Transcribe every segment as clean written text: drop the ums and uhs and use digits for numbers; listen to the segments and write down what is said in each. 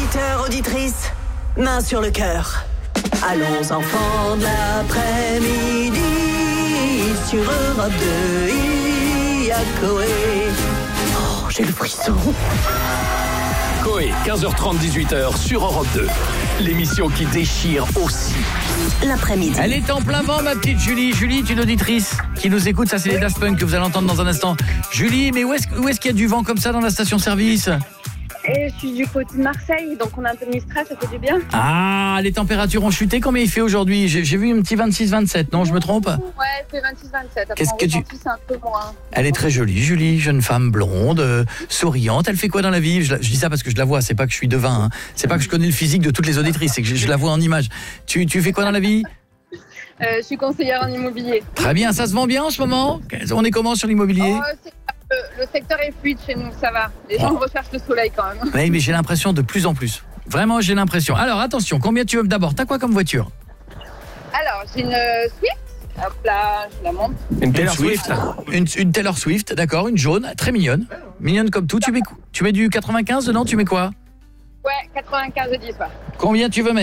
auditeurs, auditrices, main sur le cœur. Allons enfants de l'après-midi, sur Europe 2, il y a Coé. Oh, j'ai le frisson. Coé, 15h30, 18h sur Europe 2. L'émission qui déchire aussi L'après-midi. Elle est en plein vent, ma petite Julie. Julie, tu es une auditrice qui nous écoute. Ça, c'est les Daft Punk que vous allez entendre dans un instant. Julie, mais où est-ce qu'il y a du vent comme ça dans la station-service ? Et je suis du côté de Marseille, donc on a un peu de stress, ça fait du bien. Ah, les températures ont chuté. Combien il fait aujourd'hui ? J'ai vu un petit 26-27, non, je me trompe ? Ouais, c'est 26-27. Qu'est-ce que tu... C'est un peu moins. Elle est très jolie, Julie, jeune femme blonde, souriante. Elle fait quoi dans la vie ? Je dis ça parce que je la vois, c'est pas que je suis devin. Hein. C'est pas que je connais le physique de toutes les auditrices, c'est que je la vois en image. Tu fais quoi dans la vie ? Je suis conseillère en immobilier. Très bien, ça se vend bien en ce moment ? On est comment sur l'immobilier ? Le secteur est fluide chez nous, ça va. Les gens recherchent le soleil quand même. Oui, mais j'ai l'impression de plus en plus. Vraiment, j'ai l'impression. Alors, attention, combien tu veux d'abord ? T'as quoi comme voiture ? Alors, j'ai une Swift. Hop là, je la monte. Une Taylor Swift. Une Taylor Swift, d'accord, une jaune, très mignonne. Mignonne comme tout. Tu mets du 95 dedans, tu mets quoi ? Ouais, 95 de 10, ouais. Combien tu veux mettre ?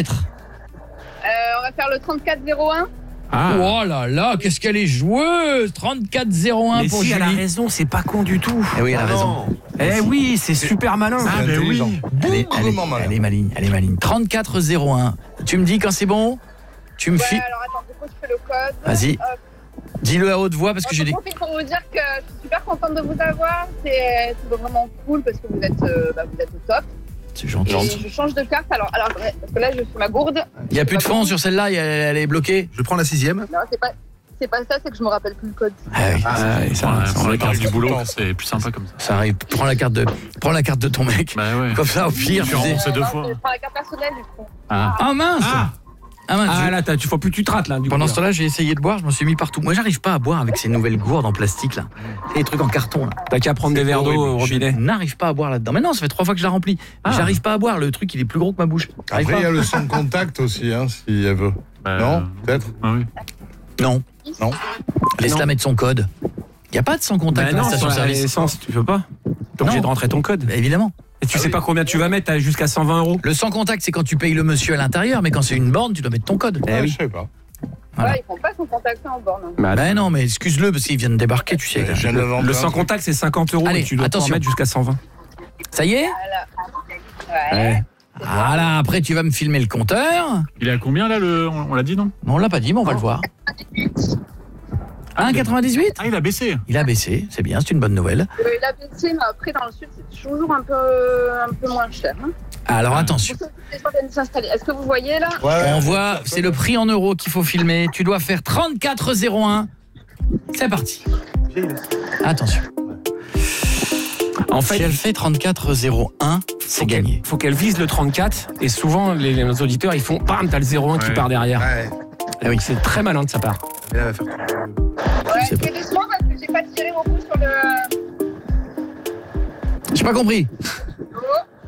On va faire le 3401. Ah. Oh là là, qu'est-ce qu'elle est joueuse. 3401 mais pour si, Julie. elle a raison, c'est pas con du tout. Eh oui, elle a raison. Eh oui, c'est super malin. Ah, mais oui. Elle est maligne. 3401. Tu me dis quand c'est bon ? Tu me files. Alors attends, du coup, je fais le code. Vas-y. Dis-le à haute voix parce que j'ai des... Je profite pour vous dire que je suis super contente de vous avoir. C'est vraiment cool parce que vous êtes au top. C'est gentil. Je change de carte, alors parce que là je fais ma gourde. Il n'y a plus de fond sur celle-là, elle est bloquée. Je prends la 6e. Non, c'est pas ça, c'est que je me rappelle plus le code. Ah oui, ça la carte du boulot, c'est plus sympa comme ça. Ça arrive. Prends la carte de ton mec. Bah ouais. Comme ça, au pire. Tu rembourses 2 fois. Je prends la carte personnelle du coup. Ah mince. Ah là, tu faut plus que tu te rates là. Pendant ce temps-là, j'ai essayé de boire, je me suis mis partout. Moi, j'arrive pas à boire avec ces nouvelles gourdes en plastique là. Les trucs en carton là. T'as qu'à prendre des verres d'eau au robinet. Je n'arrive pas à boire là-dedans. Mais non, ça fait 3 fois que je la remplis. J'arrive pas à boire, le truc il est plus gros que ma bouche. Après, il y a le sans contact aussi, hein, si elle veut. Non, peut-être. Oui. Non. Laisse-la mettre son code. Il n'y a pas de sans contact dans la station-service. Essence, tu veux pas ? T'es obligé de rentrer ton code. Bah, évidemment. Et tu sais pas combien tu vas mettre, t'as jusqu'à 120 €. Le sans contact, c'est quand tu payes le monsieur à l'intérieur, mais quand c'est une borne, tu dois mettre ton code. Je sais pas. Voilà. Ouais, ils font pas son contact en borne. Bah non, mais excuse-le parce qu'il vient de débarquer, tu sais. Le sans contact, c'est 50 €. Allez, et tu dois attention. en mettre jusqu'à 120. Ça y est ? Ouais. Voilà, après tu vas me filmer le compteur. Il est à combien là on l'a dit non ? On l'a pas dit, mais on va le voir. 1,98 ? Ah, il a baissé. Il a baissé, c'est bien, c'est une bonne nouvelle. Il a baissé, mais après dans le sud c'est toujours un peu moins cher. Hein. Alors attention. Est-ce que vous voyez là ? On voit, c'est le prix en euros qu'il faut filmer. Tu dois faire 34,01. C'est parti. Attention. En fait, Si elle fait 34,01, c'est gagné. Faut qu'elle vise le 34 et souvent les auditeurs ils font bam, t'as le 01 qui part derrière. Ouais. Ah oui, c'est très malin de sa part. Et elle va faire sais Ouais, pas. fais doucement parce que j'ai pas tiré mon coup sur le... J'ai pas compris. Oui ?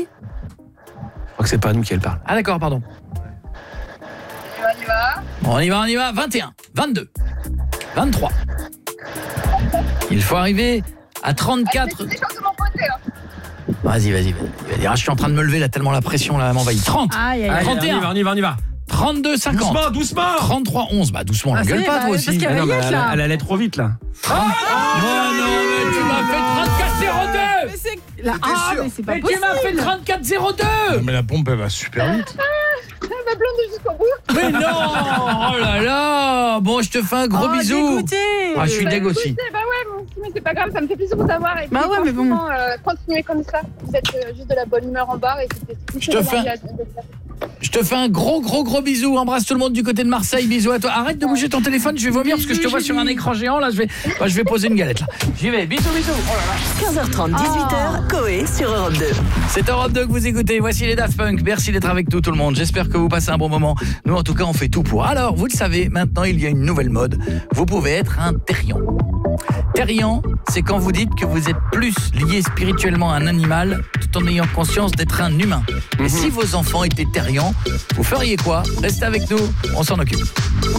Je crois que c'est pas à nous qu'elle parle. Ah d'accord, pardon. On y va. Bon, on y va. 21, 22, 23. Il faut arriver à 34. C'est des choses de mon côté là. Vas-y. Ah, je suis en train de me lever là, tellement la pression là m'envahit. 30, Aïe, aïe, aïe. 31, On y va. 32, 50. Doucement. 33, 11. Bah doucement, la Ah, ça gueule y est, pas bah, toi parce aussi. qu'il y a- Non, mais Rayette, là. elle allait trop vite là. Non, mais tu m'as fait 34,02. Mais c'est là, sûr. mais c'est pas Mais possible. tu m'as fait 34,02. Mais la pompe, elle va super vite. Elle va blonder jusqu'au bout. Mais non. Oh là là. Bon, je te fais un gros Oh, bisou. dégoûté. Ah, je suis deg aussi. Bah ouais, moi aussi, mais c'est pas grave, ça me fait plaisir de vous avoir. Et puis, Bah ouais, mais bon. franchement, continuez comme ça. Vous êtes juste de la bonne humeur en bar et c'était Je te fais- Je te fais un gros bisou. Embrasse tout le monde du côté de Marseille. Bisous à toi. Arrête de bouger ton téléphone, je vais vomir parce que je te vois sur un écran géant. Là, je vais poser une galette là. J'y vais. Bisous. Oh là là. 15h30, 18h, Coé sur Europe 2. C'est Europe 2 que vous écoutez. Voici les Daft Punk. Merci d'être avec nous tout le monde. J'espère que vous passez un bon moment. Nous en tout cas, on fait tout pour. Alors, vous le savez, maintenant il y a une nouvelle mode. Vous pouvez être un terrien. Terrien, c'est quand vous dites que vous êtes plus lié spirituellement à un animal tout en ayant conscience d'être un humain. Et si vos enfants étaient terriens, vous feriez quoi ? Restez avec nous, on s'en occupe.